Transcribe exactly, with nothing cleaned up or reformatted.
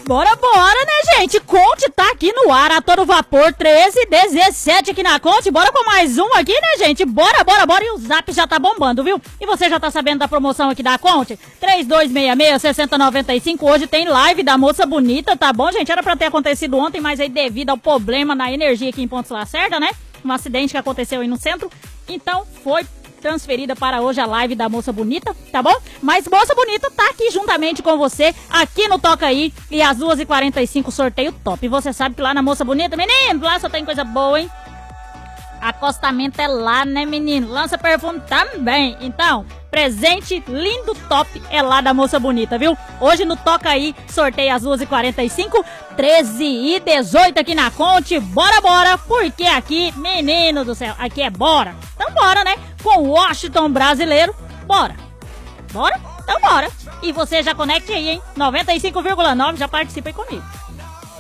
Bora, bora, né, gente? Conte tá aqui no ar, a todo vapor, treze, dezessete aqui na Conte. Bora pra mais um aqui, né, gente? Bora, bora, bora. E o Zap já tá bombando, viu? E você já tá sabendo da promoção aqui da Conte? três dois seis seis, seis zero nove cinco. Hoje tem live da Moça Bonita, tá bom, gente? Era pra ter acontecido ontem, mas aí devido ao problema na energia aqui em Pontes Lacerda, né? Um acidente que aconteceu aí no centro. Então, foi transferida para hoje a live da Moça Bonita, tá bom? Mas Moça Bonita tá aqui juntamente com você, aqui no Toca Aí, e às duas e quarenta e cinco sorteio top. E você sabe que lá na Moça Bonita, menino, lá só tem coisa boa, hein? Acostamento é lá, né, menino? Lança perfume também. Então, presente lindo top é lá da Moça Bonita, viu? Hoje no Toca Aí, sorteio às duas e quarenta e cinco, treze e dezoito aqui na Conte. Bora, bora, porque aqui, menino do céu, aqui é bora. Então bora, né? Com o Washington brasileiro, bora. Bora? Então bora. E você já conecte aí, hein? noventa e cinco vírgula nove, já participa aí comigo.